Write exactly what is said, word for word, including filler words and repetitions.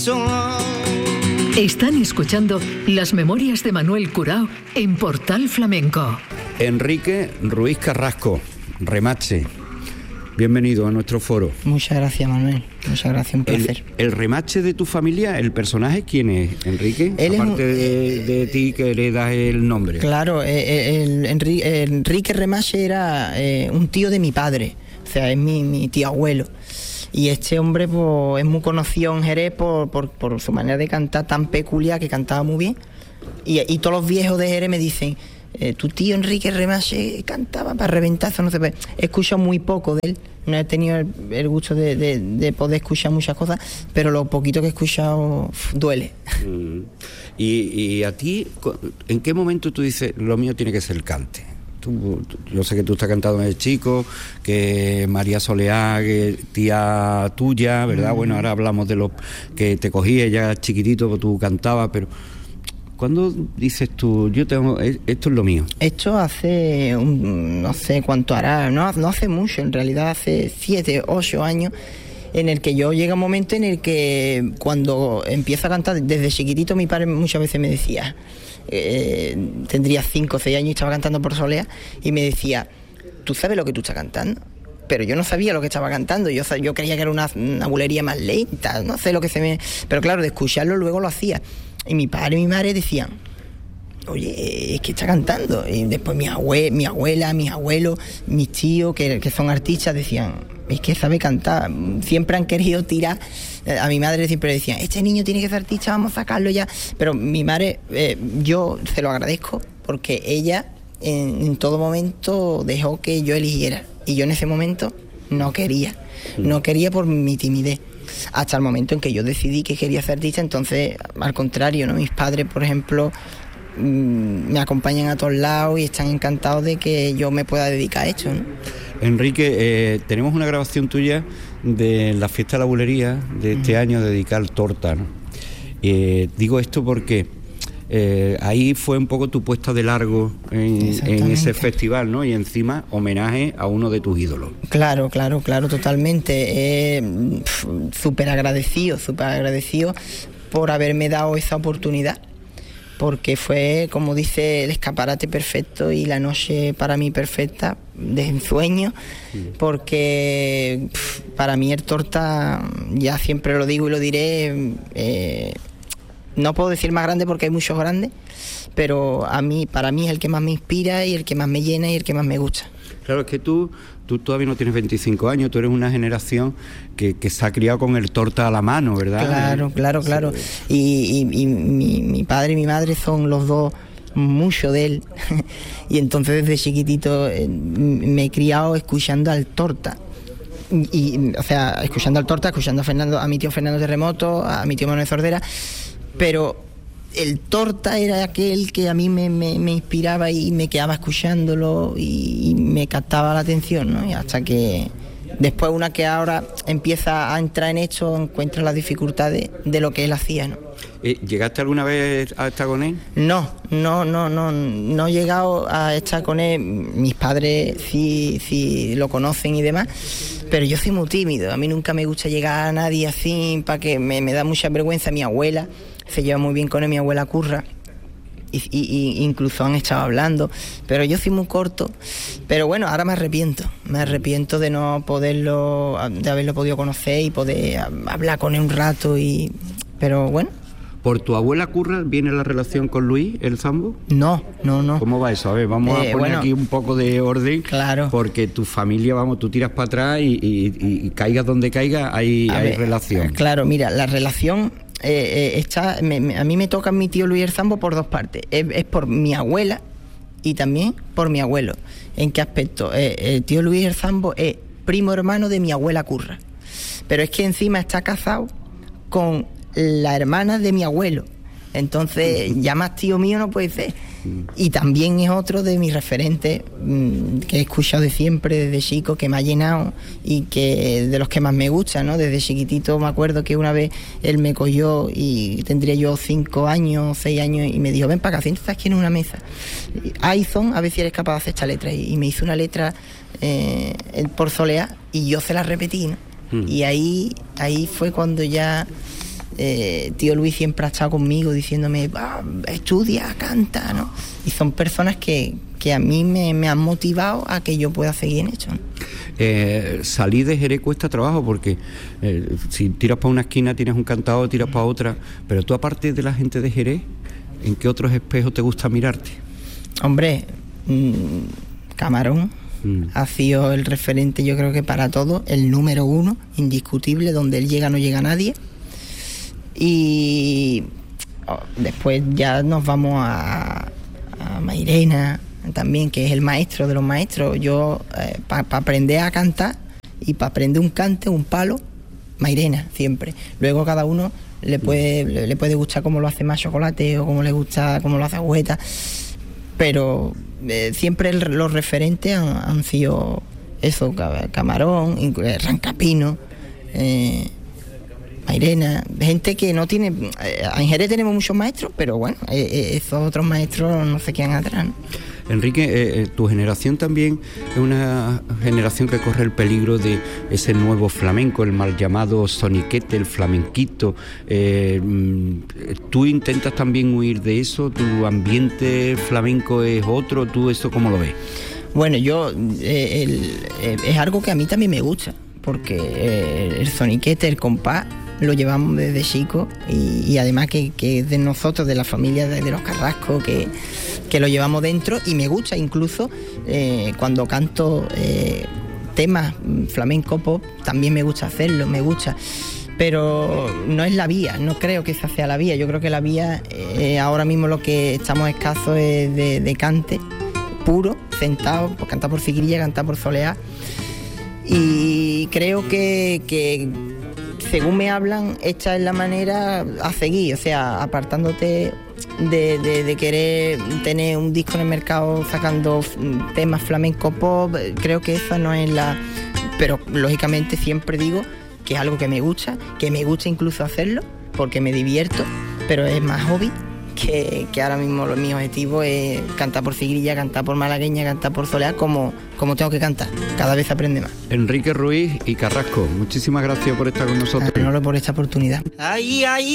Están escuchando Las Memorias de Manuel Curao en Portal Flamenco. Enrique Ruiz Carrasco, Remache, bienvenido a nuestro foro. Muchas gracias, Manuel, muchas gracias, un placer. El, el Remache de tu familia, ¿el personaje quién es, Enrique? Él Aparte es un, de, de ti que heredas el nombre. Claro, el, el, Enrique, Enrique Remache era eh, un tío de mi padre, o sea, es mi, mi tío abuelo. Y este hombre pues, es muy conocido en Jerez por, por, por su manera de cantar tan peculiar, que cantaba muy bien. Y, y todos los viejos de Jerez me dicen, eh, tu tío Enrique Remache cantaba para reventazo, no sé, he escuchado muy poco de él, no he tenido el, el gusto de, de, de poder escuchar muchas cosas, pero lo poquito que he escuchado uf, duele. Mm. Y, y a ti, ¿en qué momento tú dices, lo mío tiene que ser el cante? Tú, yo sé que tú estás cantando desde chico, que María Soleá, que tía tuya, ¿verdad? Mm. Bueno, ahora hablamos de los que te cogí, ella chiquitito, tú cantabas, pero ¿cuándo dices tú, yo tengo, esto es lo mío? Esto hace, un, no sé cuánto hará, no, no hace mucho, en realidad hace siete, ocho años, en el que yo llega un momento en el que cuando empiezo a cantar, desde chiquitito mi padre muchas veces me decía, eh, tendría cinco o seis años y estaba cantando por Soleá, y me decía, ¿tú sabes lo que tú estás cantando? Pero yo no sabía lo que estaba cantando, yo, yo creía que era una, una bulería más lenta, no sé lo que se me... Pero claro, de escucharlo luego lo hacía. Y mi padre y mi madre decían, oye, es que está cantando. Y después mi, abue, mi abuela, mis abuelos, mis tíos, que, que son artistas, decían, es que sabe cantar. Siempre han querido tirar. A mi madre siempre decían, este niño tiene que ser artista, vamos a sacarlo ya. Pero mi madre, eh, yo se lo agradezco, porque ella en, en todo momento dejó que yo eligiera. Y yo en ese momento no quería. No quería por mi timidez. Hasta el momento en que yo decidí que quería ser artista, entonces, al contrario, ¿no? Mis padres, por ejemplo, mmm, me acompañan a todos lados y están encantados de que yo me pueda dedicar a esto, ¿no? Enrique, eh, tenemos una grabación tuya de la fiesta de la bulería de este uh-huh. año, dedicada al torta, ¿no? Eh, digo esto porque eh, ahí fue un poco tu puesta de largo en, en ese festival, ¿no? Y encima homenaje a uno de tus ídolos. Claro, claro, claro, totalmente. Eh, súper agradecido, súper agradecido por haberme dado esa oportunidad, porque fue, como dice, el escaparate perfecto y la noche para mí perfecta, de ensueño, porque pff, para mí el torta, ya siempre lo digo y lo diré, eh, no puedo decir más grande porque hay muchos grandes, pero a mí, para mí es el que más me inspira y el que más me llena y el que más me gusta. Claro, es que tú, tú todavía no tienes veinticinco años, tú eres una generación que, que se ha criado con el torta a la mano, ¿verdad? Claro, claro, claro. Sí. Y, y, y mi, mi padre y mi madre son los dos mucho de él. Y entonces desde chiquitito eh, me he criado escuchando al torta. Y, o sea, escuchando al torta, escuchando a Fernando, a mi tío Fernando Terremoto, a mi tío Manuel Sordera, pero el torta era aquel que a mí me, me, me inspiraba y me quedaba escuchándolo y, y me captaba la atención, ¿no? Y hasta que después, una que ahora empieza a entrar en esto, encuentra las dificultades de lo que él hacía, ¿no? ¿Llegaste alguna vez a estar con él? No, no, no, no, no he llegado a estar con él. Mis padres sí, sí lo conocen y demás, pero yo soy muy tímido. A mí nunca me gusta llegar a nadie así, para que me, me da mucha vergüenza. Mi abuela se lleva muy bien con él, mi abuela Curra, y, y, y incluso han estado hablando, pero yo soy muy corto. Pero bueno, ahora me arrepiento, me arrepiento de no poderlo, de haberlo podido conocer y poder hablar con él un rato, y pero bueno. ¿Por tu abuela Curra viene la relación con Luis, el Sambo? No, no, no. ¿Cómo va eso? A ver, vamos eh, a poner bueno, aquí un poco de orden. Claro. Porque tu familia, vamos, tú tiras para atrás y, y, y, y caigas donde caiga, hay, hay ver, relación. Claro, mira, la relación eh, eh, está, me, me, a mí me toca mi tío Luis el Sambo por dos partes. Es, es por mi abuela y también por mi abuelo. ¿En qué aspecto? Eh, el tío Luis el Sambo es primo hermano de mi abuela Curra. Pero es que encima está casado con la hermana de mi abuelo, entonces ya más tío mío no puede ser. Y también es otro de mis referentes mmm, que he escuchado de siempre desde chico, que me ha llenado y que de los que más me gusta, ¿no? Desde chiquitito me acuerdo que una vez él me cogió y tendría yo cinco años, seis años, y me dijo, ven para acá, siéntate aquí en una mesa, Aizón, a ver si eres capaz de hacer esta letra, y me hizo una letra eh, por Soleá y yo se la repetí, ¿no? Mm. Y ahí ahí fue cuando ya eh, tío Luis siempre ha estado conmigo diciéndome, ah, estudia, canta, ¿no? Y son personas que, que a mí me, me han motivado a que yo pueda seguir en esto, ¿no? Eh, salir de Jerez cuesta trabajo porque eh, si tiras para una esquina tienes un cantador, tiras para otra, pero tú, aparte de la gente de Jerez, ¿en qué otros espejos te gusta mirarte? Hombre, mmm, Camarón mm. ha sido el referente, yo creo que para todo, el número uno, indiscutible, donde él llega no llega nadie. Y oh, después ya nos vamos a, a Mairena también, que es el maestro de los maestros. Yo, eh, para pa aprender a cantar y para aprender un cante, un palo, Mairena, siempre. Luego cada uno le puede, le, le puede gustar cómo lo hace más Chocolate o cómo le gusta cómo lo hace Agüeta, pero eh, siempre el, los referentes han, han sido eso, Camarón, Rancapino, eh, Mairena, gente que no tiene... Eh, en Jerez tenemos muchos maestros, pero bueno, eh, esos otros maestros no se quedan atrás, ¿no? Enrique, eh, tu generación también es una generación que corre el peligro de ese nuevo flamenco, el mal llamado soniquete, el flamenquito. Eh, ¿Tú intentas también huir de eso? ¿Tu ambiente flamenco es otro? ¿Tú eso cómo lo ves? Bueno, yo... Eh, el, eh, es algo que a mí también me gusta, porque eh, el soniquete, el compás, lo llevamos desde chico y, y además que, que es de nosotros, de la familia de, de los Carrasco, que, que lo llevamos dentro, y me gusta incluso eh, cuando canto eh, temas flamenco pop, también me gusta hacerlo, me gusta, pero no es la vía, no creo que esa sea la vía. Yo creo que la vía, eh, ahora mismo lo que estamos escasos es de, de cante puro, sentado, pues cantar por Figuirilla, cantar por Soleá, y creo que, que según me hablan, esta es la manera a seguir, o sea, apartándote de, de, de querer tener un disco en el mercado sacando temas flamenco pop. Creo que esa no es la... Pero lógicamente siempre digo que es algo que me gusta, que me gusta incluso hacerlo, porque me divierto, pero es más hobby, que, que ahora mismo lo, mi objetivo es cantar por Figuirilla, cantar por Malagueña, cantar por Soleá, como, como tengo que cantar. Cada vez se aprende más. Enrique Ruiz y Carrasco, muchísimas gracias por estar con nosotros. Manolo, por esta oportunidad. Ay, ay.